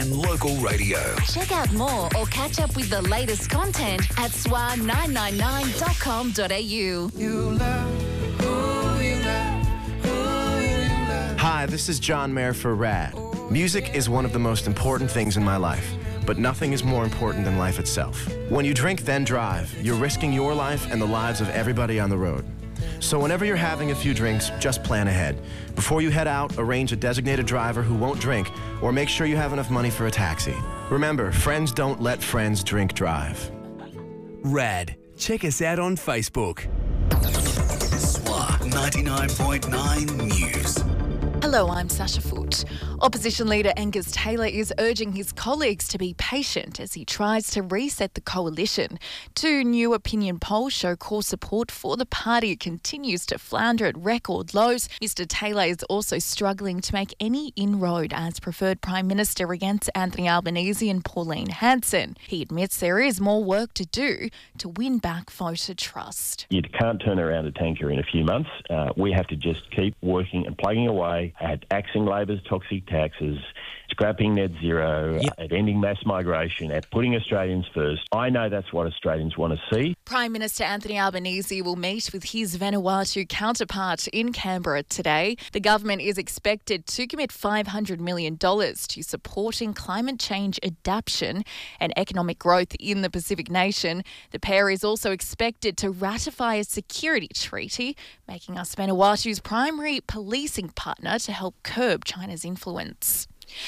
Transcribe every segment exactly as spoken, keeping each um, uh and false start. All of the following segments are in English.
and local radio. Check out more or catch up with the latest content at S W A nine nine nine dot com dot a u. You love who you love, who you love. Hi, this is John Mayer for RAD. Music is one of the most important things in my life, but nothing is more important than life itself. When you drink then drive, you're risking your life and the lives of everybody on the road. So whenever you're having a few drinks, just plan ahead. Before you head out, arrange a designated driver who won't drink, or make sure you have enough money for a taxi. Remember, friends don't let friends drink drive. RAD. Check us out on Facebook. S W A ninety-nine point nine News. Hello, I'm Sasha Foote. Opposition leader Angus Taylor is urging his colleagues to be patient as he tries to reset the coalition. Two new opinion polls show core support for the party continues to flounder at record lows. Mr Taylor is also struggling to make any inroad as preferred Prime Minister against Anthony Albanese and Pauline Hanson. He admits there is more work to do to win back voter trust. You can't turn around a tanker in a few months. Uh, we have to just keep working and plugging away at axing Labor's toxic taxes, scrapping net zero, yep. at ending mass migration, at putting Australians first. I know that's what Australians want to see. Prime Minister Anthony Albanese will meet with his Vanuatu counterpart in Canberra today. The government is expected to commit five hundred million dollars to supporting climate change adaptation and economic growth in the Pacific nation. The pair is also expected to ratify a security treaty, making us Vanuatu's primary policing partner to help curb China's influence.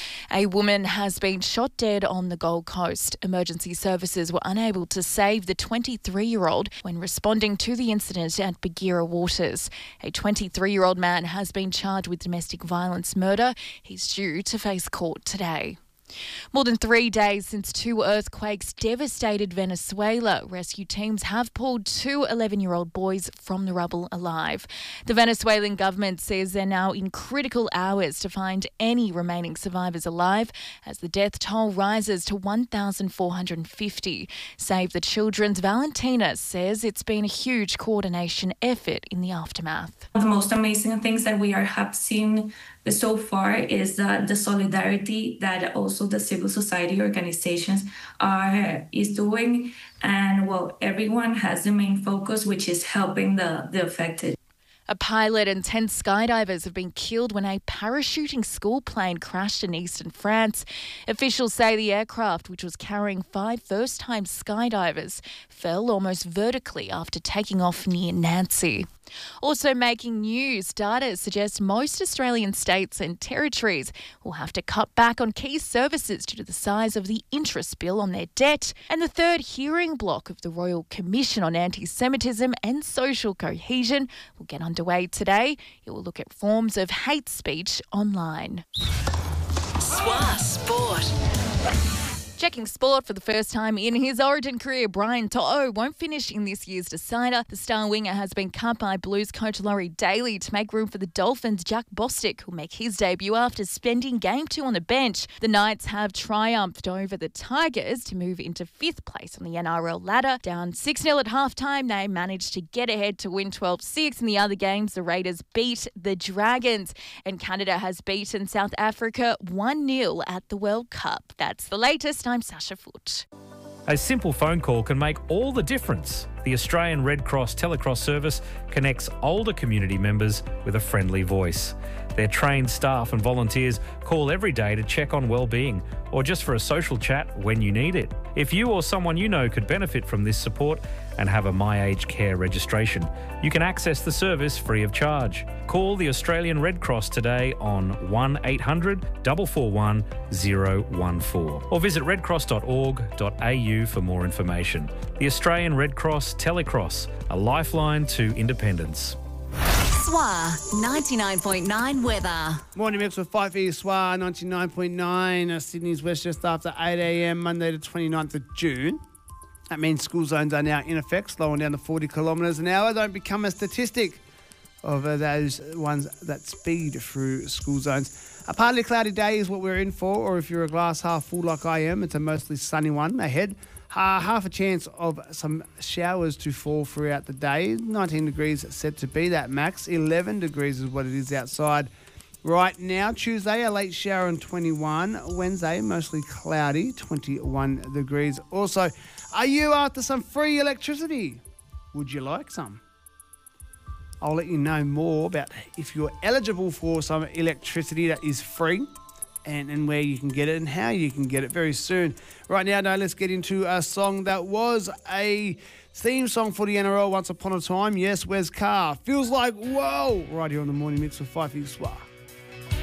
A woman has been shot dead on the Gold Coast. Emergency services were unable to save the twenty-three-year-old when responding to the incident at Bagheera Waters. A twenty-three-year-old man has been charged with domestic violence murder. He's due to face court today. More than three days since two earthquakes devastated Venezuela, rescue teams have pulled two eleven-year-old boys from the rubble alive. The Venezuelan government says they're now in critical hours to find any remaining survivors alive as the death toll rises to one thousand four hundred fifty. Save the Children's Valentina says it's been a huge coordination effort in the aftermath. The most amazing things that we are have seen so far is uh, the solidarity that also the civil society organizations are is doing, and well, everyone has the main focus, which is helping the, the affected. A pilot and ten skydivers have been killed when a parachuting school plane crashed in eastern France. Officials say the aircraft, which was carrying five first-time skydivers, fell almost vertically after taking off near Nancy. Also making news, data suggests most Australian states and territories will have to cut back on key services due to the size of the interest bill on their debt. And the third hearing block of the Royal Commission on Anti-Semitism and Social Cohesion will get underway today. It will look at forms of hate speech online. S W A Sport. Checking sport for the first time in his Origin career, Brian To'o won't finish in this year's decider. The star winger has been cut by Blues coach Laurie Daly to make room for the Dolphins' Jack Bostic, who'll make his debut after spending game two on the bench. The Knights have triumphed over the Tigers to move into fifth place on the N R L ladder. Down six nil at halftime, they managed to get ahead to win twelve six. In the other games, the Raiders beat the Dragons, and Canada has beaten South Africa one nil at the World Cup. That's the latest. I'm Sasha Foote. A simple phone call can make all the difference. The Australian Red Cross Telecross service connects older community members with a friendly voice. Their trained staff and volunteers call every day to check on well-being or just for a social chat when you need it. If you or someone you know could benefit from this support and have a My Aged Care registration, you can access the service free of charge. Call the Australian Red Cross today on one eight hundred four four one zero one four or visit redcross dot org dot a u for more information. The Australian Red Cross Telecross, a lifeline to independence. S W A ninety-nine point nine weather. Morning mix with five for S W A ninety-nine point nine. Uh, Sydney's west just after eight a m Monday the twenty-ninth of June. That means school zones are now in effect, slowing down to forty kilometres an hour. Don't become a statistic of uh, those ones that speed through school zones. A partly cloudy day is what we're in for, or if you're a glass half full like I am, it's a mostly sunny one ahead. Uh, half a chance of some showers to fall throughout the day. nineteen degrees set to be that max. eleven degrees is what it is outside Right now, Tuesday, a late shower and twenty-one. Wednesday, mostly cloudy, twenty-one degrees. Also, are you after some free electricity? Would you like some? I'll let you know more about if you're eligible for some electricity that is free and, and where you can get it and how you can get it very soon. Right now, now let's get into a song that was a theme song for the N R L once upon a time. Yes, Wes Carr. Feels like, whoa, right here on the Morning Mix with Fifey Swar.